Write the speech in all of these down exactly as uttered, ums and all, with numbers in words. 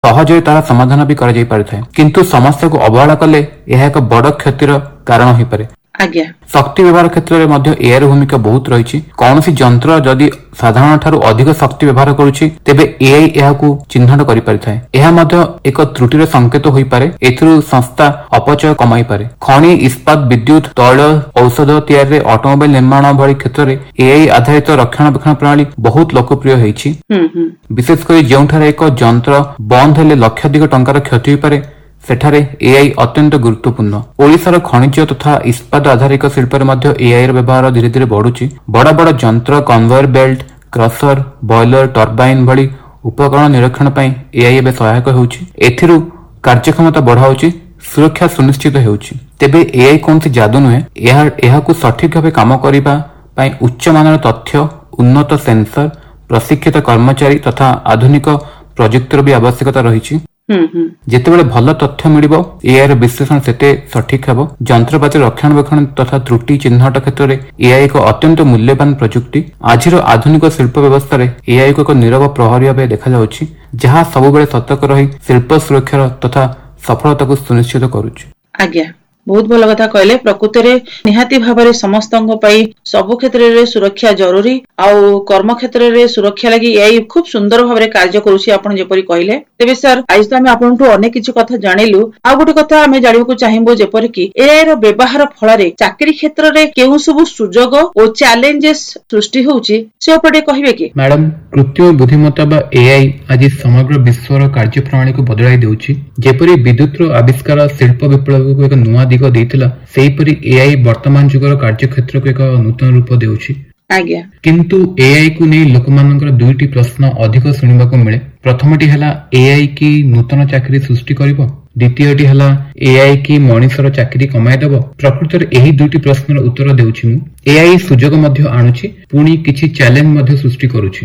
सहज तार समाधान भी कर किंतु समस्या को अवहेला कले यह एक बड़ क्षतिर कारण हो पारे। आज्ञा शक्ति व्यवहार क्षेत्र में मध्य एआई भूमिका बहुत रही। कौन सी जंत्र जदि साधारण ठारू अधिक शक्ति व्यवहार करुछि तेबे एआई एहाकू चिन्हट करि परिथाय। एहा मध्य एक त्रुटिर संकेत होई पारे। एथिरु संस्था अपचय कमाई पारे। खनि इस्पात विद्युत तैल औषध तैयारी ऑटोमोबाइल निर्माण भली क्षेत्र में एआई आधारित रक्षणाबेक्षण प्रणाली बहुत लोकप्रिय होईछि। विशेषकर जोंठारे एक जंत्र बंद हेले लक्षाधिक टंकार क्षति होई पारे सेठारे एआई अत्यंत गुरुत्वपूर्ण। ओडिशार खनिज तथा इस्पात आधारित शिल्प एआई व्यवहार धीरे धीरे बढ़ुची। बड़ बड़ जंत्र conveyor belt crusher boiler turbine भली उपकरण निरीक्षण पर एआई एवं सहायक होउची। एथिरु कार्यक्षमता बढ़ाउची सुरक्षा सुनिश्चित होउची। तेबे एआई कौन सी जादू नुहे। एहाकू सठिक भाव काम करिबा पई उच्च मानर तथ्य उन्नत सेंसर प्रशिक्षित कर्मचारी तथा आधुनिक प्रजुक्तिर भी आवश्यकता रही। जेतेबेले भल तथ्य मिलिबो एआई विश्लेषण सेते सठिक हेबो। जंत्रपाति रक्षणाबेक्षण तथा त्रुटि चिन्हट क्षेत्र में एआई एक अत्यंत मूल्यवान प्रजुक्ति। आजिर आधुनिक शिल्प व्यवस्था रे एआई को एक नीरव प्रहरी भाव देखा जाउछि जहाँ सबुबेले सतर्क रही शिल्प सुरक्षा तथा सफलता को सुनिश्चित करुछि। आज्ञा बहुत भल कथा कहले। प्रकृति रे निहाती भाबरे समस्तंग पई सब क्षेत्र रे सुरक्षा जरूरी आउ कर्म क्षेत्र रे सुरक्षा लगी एआई खूब सुंदर भाबरे कार्य करूछि आपण जेपरि कहले। तेबे सर आज तो आमे आपनठु अनेक किछु कथा जानिलु। आ गोटे कथा आमे जानिबो चाहिबो जेपरि कि एआई रो व्यवहार फल रे चाकरी क्षेत्र रे केउ सब सुजोग ओ चैलेंजेस सृष्टि होउछि से उपरे कहिबे कि? मैडम कृत्रिम बुद्धिमत्ता बा एआई आज समग्र विश्वर कार्य प्रणाली को बदलाई देउछि। जेपरि विद्युत रो आविष्कार शिल्प विप्लव को एक नुआ दिग देइतिला सेहीपरि एआई वर्तमान जुगर कार्य क्षेत्र को एक नूतन रूप देउछि। आज्ञा किंतु एआई को नहीं लोकमानंकर दुईटी प्रश्न अधिक सुनिबाको मिले। प्रथमटी हला एआई की नूतन चाकरी सृष्टि करिवो। द्वितीयटी हला एआई की मनुष्यर चाकरी कमाई देबो। प्रकृतिर एही दुईटी प्रश्नर उत्तर देउछि मु। एआई सुजोग मध्य आणुछि पुणी किछि चैलेंज मध्य सृष्टि करूछि।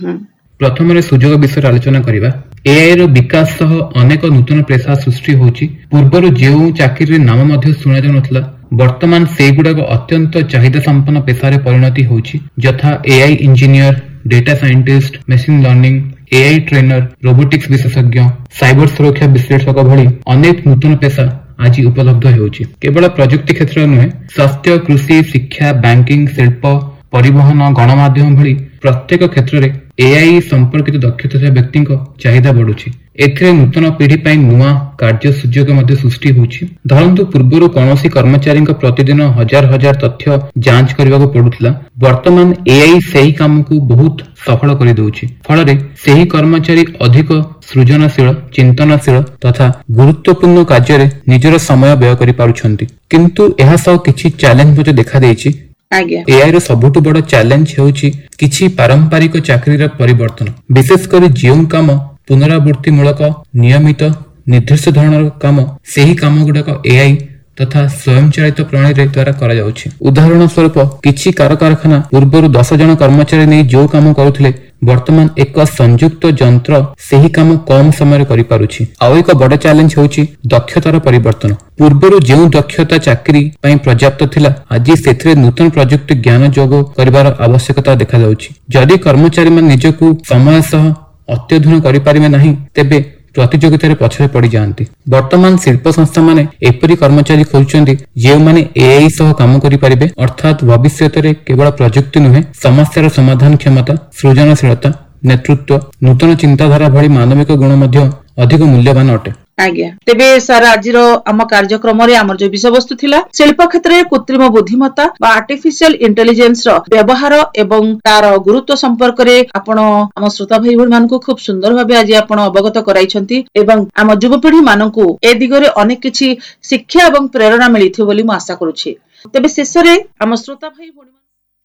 प्रथम सुजोग विषय आलोचना करिबा। एआई रो विकास सह अनेक नूतन पेशा सृष्टि होछि। पूर्वर जेउ चाकरी नाम मध्य सुना जाउ नथला वर्तमान से गुड़ाक अत्यंत चाहिदा संपन्न पेशारे परिणति होछि। यथा AI engineer data scientist machine learning AI trainer robotics विशेषज्ञ साइबर सुरक्षा विश्लेषक भली अनेक नूतन पेशा आज उपलब्ध होछि। केवल प्रजुक्ति क्षेत्र नुहे स्वास्थ्य कृषि शिक्षा बैंकिंग शिल्प परिवहन गणमाध्यम भली प्रत्येक क्षेत्र में एआई संपर्कित दक्षता व्यक्ति चाहिदा बढ़ुछि। एथिरे नूतन पीढ़ी पई नुआ कार्य सुजोग मध्य सृष्टि होछि। धरंतु पूर्वरु कौनसी कर्मचारी प्रतिदिन हजार हजार तथ्य जांच करबाको पड़ुथिला। वर्तमान एआई सही काम को बहुत सफल करि दउछि। फलरे सही कर्मचारी अधिक सृजनशील चिंतनशील तथा गुरुत्वपूर्ण कार्य रे निजर समय व्यय करि पारुछंती। किंतु एहा सह किछि चैलेंज मते देखा देछि। एआई रो सबुठु बड़ चैलेंज हेउछि किछि पारंपरिक चाकरीर परिवर्तन। विशेषकर जेउ काम पुनरावृत्ति मूलक नियमित निर्दिष्ट धरणर काम सेही काम गुड़ाक एआई तथा स्वयंचालित प्रणाली द्वारा करा जाउछि। उदाहरण स्वरूप किछि कारखाना पूर्वरु दस जन कर्मचारी नै जो काम करुथिले वर्तमान एक संयुक्त जंत्र सेही काम कम समय करि पारुछि। आउ एक बड़ चैलेंज होउछि दक्षतार परिवर्तन। पूर्वरु जेउ दक्षता चाकरी पई पर्याप्त थिला आज सेथिरे नूतन प्रजुक्ति ज्ञान जोग करिवार आवश्यकता देखा जाउछि। जदि कर्मचारी मान निजकु समय सह अत्यधुन करि पारिबे नाही तेबे प्रतियोगितार पछरे पड़ी जाती। वर्तमान शिल्प संस्था माने एपरी कर्मचारी खोजुचंती जे माने एआई सह काम करि परिबे। अर्थात भविष्यत रे केवल प्रजुक्ति नुहे समस्यार समाधान क्षमता सृजनशीलता नेतृत्व नूतन चिंताधारा भली मानविक गुण मध्य अधिक मूल्यवान अटे। आज्ञा तेबे सर आजिर आम कार्यक्रम रे आमर जो विषय वस्तु थिला शिल्प क्षेत्र में कृत्रिम बुद्धिमत्ता बा आर्टिफिशियल इंटेलिजेंस रो व्यवहार एवं तार गुरुत्व संपर्क रे आपण आम श्रोता भाई भणी मानकु खूब सुंदर भाबे आज आपण अवगत कराइछंती एवं आम युवपीढ़ी मानकु ए दिगरे अनेक किछि शिक्षा एवं प्रेरणा मिलिथि बोली मु आशा करूछि। तेबे शेष रे आम श्रोता भाई भणी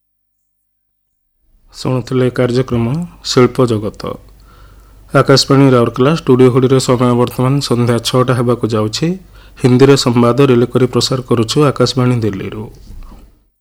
सुनुथिले कार्यक्रम शिल्प जगत आकाशवाणी राउरकेला स्टूडियो घड़ी समय वर्तमान संध्या छटा होगा जाऊँगी। हिंदी रे संवाद रिले करी प्रसार करुछु आकाशवाणी दिल्ली।